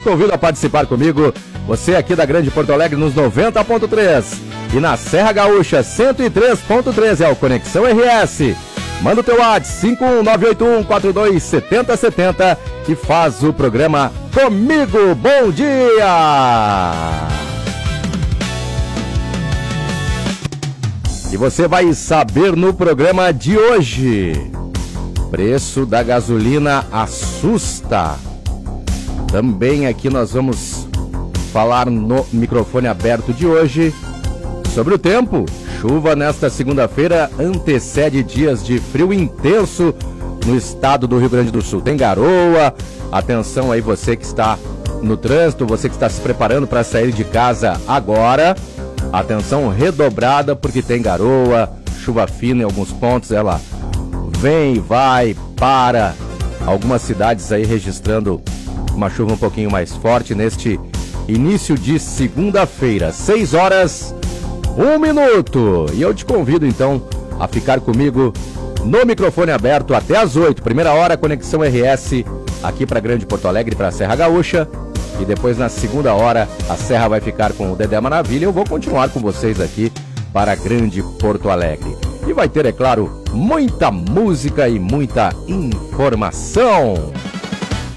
convido a participar comigo. Você aqui da Grande Porto Alegre nos 90.3 e na Serra Gaúcha 103.3 é o Conexão RS. Manda o teu WhatsApp 51981427070 e faz o programa comigo. Bom dia! E você vai saber no programa de hoje: preço da gasolina assusta. Também aqui nós vamos falar no microfone aberto de hoje sobre o tempo. Chuva nesta segunda-feira antecede dias de frio intenso no estado do Rio Grande do Sul. Tem garoa. Atenção aí, você que está no trânsito, você que está se preparando para sair de casa agora. Atenção redobrada, porque tem garoa, chuva fina em alguns pontos. Ela vem e vai, para. Algumas cidades aí registrando uma chuva um pouquinho mais forte neste início de segunda-feira. 6h01. E eu te convido então a ficar comigo no microfone aberto até as 8. Primeira hora, Conexão RS aqui para Grande Porto Alegre, para a Serra Gaúcha. E depois na segunda hora a Serra vai ficar com o Dedé Maravilha. Eu vou continuar com vocês aqui para Grande Porto Alegre. E vai ter, é claro, muita música e muita informação.